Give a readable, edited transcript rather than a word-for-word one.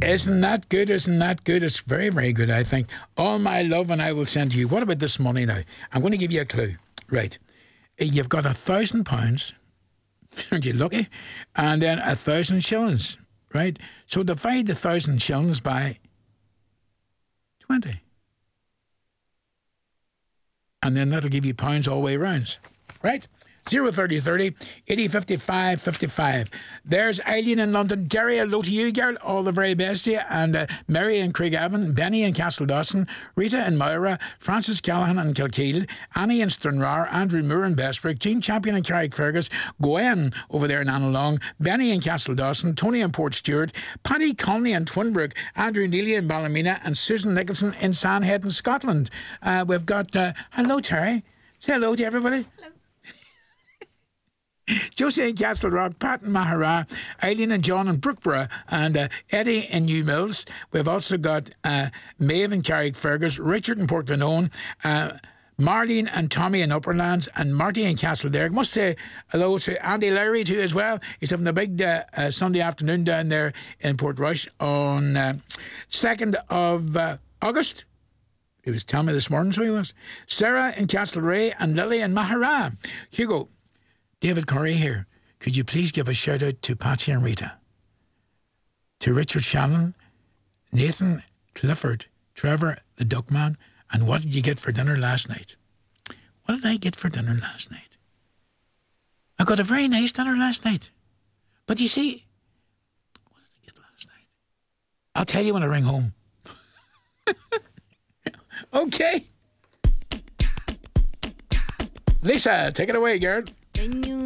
Isn't that good? Isn't that good? It's very, very good, I think. All my love and I will send to you. What about this money now? I'm going to give you a clue. Right. You've got £1,000. Aren't you lucky? And then 1,000 shillings. Right? So divide the 1,000 shillings by 20. And then that'll give you pounds all the way round. Right? 030 30 80 55 55. There's Eileen in London. Derry, hello to you, girl. All the very best to you. And Mary in Craigavon, Benny in Castledawson, Rita in Moira, Francis Callahan in Kilkeel, Annie in Stranraer, Andrew Moore in Bestbrook, Jean Champion in Carrickfergus, Gwen over there in Annalong, Benny in Castledawson, Tony in Port Stewart, Paddy Conley in Twinbrook, Andrew Neely in Ballymena, and Susan Nicholson in Sandhead in Scotland. We've got, hello, Terry. Say hello to everybody. Hello. Josie in Castle Rock, Pat in Mahara, Eileen and John in Brookborough, and Eddie in New Mills. We've also got Maeve in Carrickfergus, Richard in Portlanone, Marlene and Tommy in Upperlands, and Marty in Castlederg. Must say hello to Andy Lowry too as well. He's having a big Sunday afternoon down there in Portrush on 2nd of August. He was telling me this morning, so he was. Sarah in Castlereagh and Lily in Mahara. Hugo, David Curry here. Could you please give a shout out to Patsy and Rita, to Richard Shannon, Nathan Clifford, Trevor the Duckman, and what did you get for dinner last night? What did I get for dinner last night? I got a very nice dinner last night. But you see, what did I get last night? I'll tell you when I ring home. Okay. Lisa, take it away, girl.